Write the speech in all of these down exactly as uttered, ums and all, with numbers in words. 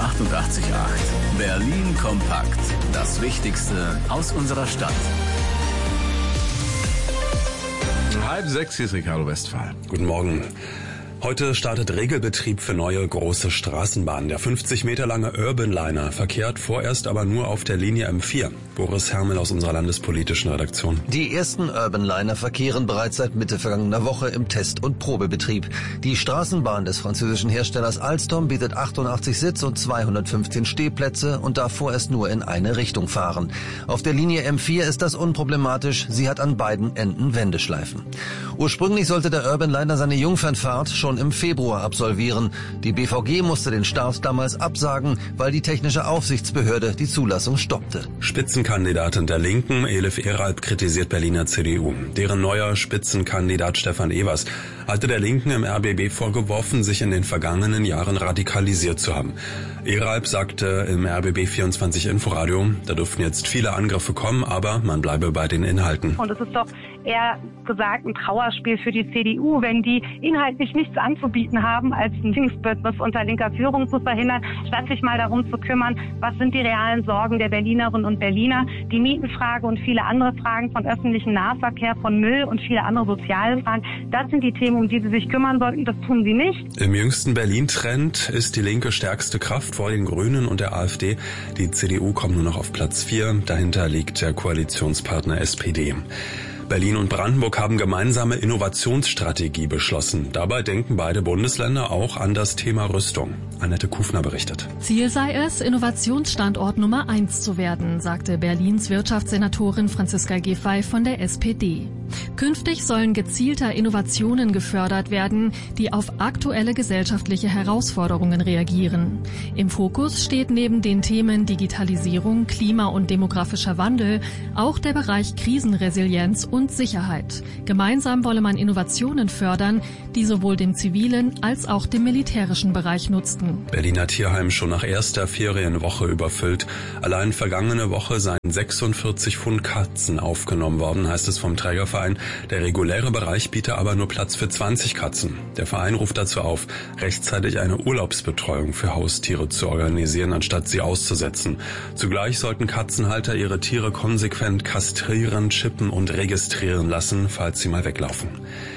achtundachtzig Komma acht. Berlin kompakt. Das Wichtigste aus unserer Stadt. Halb sechs, hier ist Ricardo Westphal. Guten Morgen. Heute startet Regelbetrieb für neue große Straßenbahnen. Der fünfzig Meter lange Urban Liner verkehrt vorerst aber nur auf der Linie M vier. Boris Hermel aus unserer landespolitischen Redaktion. Die ersten Urban Liner verkehren bereits seit Mitte vergangener Woche im Test- und Probebetrieb. Die Straßenbahn des französischen Herstellers Alstom bietet achtundachtzig Sitz- und zweihundertfünfzehn Stehplätze und darf vorerst nur in eine Richtung fahren. Auf der Linie M vier ist das unproblematisch. Sie hat an beiden Enden Wendeschleifen. Ursprünglich sollte der Urban Liner seine Jungfernfahrt schon im Februar absolvieren. Die B V G musste den Start damals absagen, weil die technische Aufsichtsbehörde die Zulassung stoppte. Spitzenkandidatin der Linken, Elif Eralp, kritisiert Berliner C D U. Deren neuer Spitzenkandidat Stefan Evers hatte der Linken im R B B vorgeworfen, sich in den vergangenen Jahren radikalisiert zu haben. Eralp sagte im R B B vierundzwanzig Inforadio, da dürften jetzt viele Angriffe kommen, aber man bleibe bei den Inhalten. Und es ist doch eher gesagt ein Trauerspiel für die C D U, wenn die inhaltlich nichts anzubieten haben, als ein Linksbündnis unter linker Führung zu verhindern, statt sich mal darum zu kümmern, was sind die realen Sorgen der Berlinerinnen und Berliner, die Mietenfrage und viele andere Fragen von öffentlichem Nahverkehr, von Müll und viele andere soziale Fragen. Das sind die Themen, um die sie sich kümmern sollten. Das tun sie nicht. Im jüngsten Berlin-Trend ist die Linke stärkste Kraft vor den Grünen und der AfD. Die C D U kommt nur noch auf Platz vier. Dahinter liegt der Koalitionspartner S P D. Berlin und Brandenburg haben gemeinsame Innovationsstrategie beschlossen. Dabei denken beide Bundesländer auch an das Thema Rüstung. Annette Kufner berichtet. Ziel sei es, Innovationsstandort Nummer eins zu werden, sagte Berlins Wirtschaftssenatorin Franziska Giffey von der S P D. Künftig sollen gezielter Innovationen gefördert werden, die auf aktuelle gesellschaftliche Herausforderungen reagieren. Im Fokus steht neben den Themen Digitalisierung, Klima- und demografischer Wandel auch der Bereich Krisenresilienz und Sicherheit. Gemeinsam wolle man Innovationen fördern, die sowohl dem zivilen als auch dem militärischen Bereich nutzten. Berliner Tierheim schon nach erster Ferienwoche überfüllt. Allein vergangene Woche seien sechsundvierzig Pfund Katzen aufgenommen worden, heißt es vom Trägerverein. Der reguläre Bereich biete aber nur Platz für zwanzig Katzen. Der Verein ruft dazu auf, rechtzeitig eine Urlaubsbetreuung für Haustiere zu organisieren, anstatt sie auszusetzen. Zugleich sollten Katzenhalter ihre Tiere konsequent kastrieren, chippen und registrieren lassen, falls sie mal weglaufen.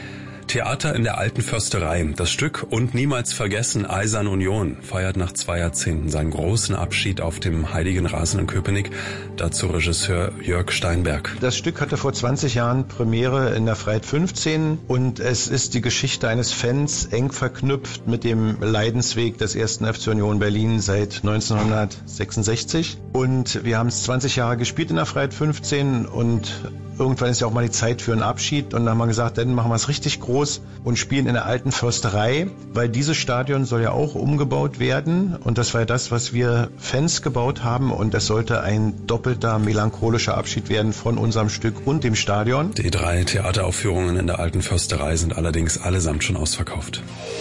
Theater in der Alten Försterei. Das Stück Und niemals vergessen, Eisern Union feiert nach zwei Jahrzehnten seinen großen Abschied auf dem heiligen Rasen in Köpenick. Dazu Regisseur Jörg Steinberg. Das Stück hatte vor zwanzig Jahren Premiere in der Freiheit fünfzehn und es ist die Geschichte eines Fans, eng verknüpft mit dem Leidensweg des ersten F C Union Berlin seit neunzehnhundertsechsundsechzig. Und wir haben es zwanzig Jahre gespielt in der Freiheit fünfzehn und irgendwann ist ja auch mal die Zeit für einen Abschied und dann haben wir gesagt, dann machen wir es richtig groß und spielen in der Alten Försterei, weil dieses Stadion soll ja auch umgebaut werden und das war ja das, was wir Fans gebaut haben und das sollte ein doppelter melancholischer Abschied werden von unserem Stück und dem Stadion. Die drei Theateraufführungen in der Alten Försterei sind allerdings allesamt schon ausverkauft.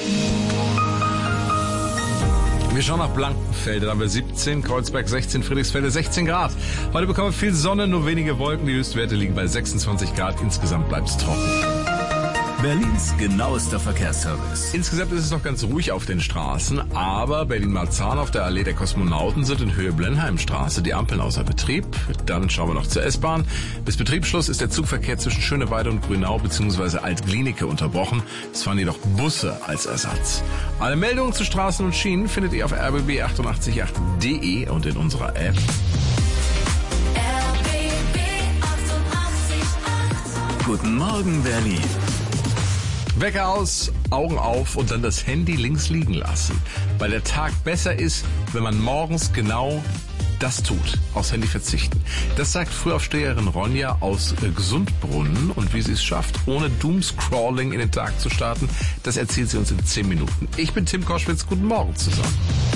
Wir schauen nach Blankenfelde, da haben wir siebzehn, Kreuzberg sechzehn, Friedrichsfelde sechzehn Grad. Heute bekommen wir viel Sonne, nur wenige Wolken, die Höchstwerte liegen bei sechsundzwanzig Grad, insgesamt bleibt es trocken. Berlins genauester Verkehrsservice. Insgesamt ist es noch ganz ruhig auf den Straßen, aber Berlin-Marzahn auf der Allee der Kosmonauten sind in Höhe Blenheimstraße die Ampeln außer Betrieb. Dann schauen wir noch zur S-Bahn. Bis Betriebsschluss ist der Zugverkehr zwischen Schöneweide und Grünau bzw. Alt-Glienicke unterbrochen. Es fahren jedoch Busse als Ersatz. Alle Meldungen zu Straßen und Schienen findet ihr auf r b b achtundachtzig Komma acht punkt d e und in unserer App. R B B achtundachtzig Komma acht. Guten Morgen, Berlin. Wecker aus, Augen auf und dann das Handy links liegen lassen. Weil der Tag besser ist, wenn man morgens genau das tut, aufs Handy verzichten. Das sagt Frühaufsteherin Ronja aus Gesundbrunnen und wie sie es schafft, ohne Doomscrolling in den Tag zu starten, das erzählt sie uns in zehn Minuten. Ich bin Tim Koschwitz, guten Morgen zusammen.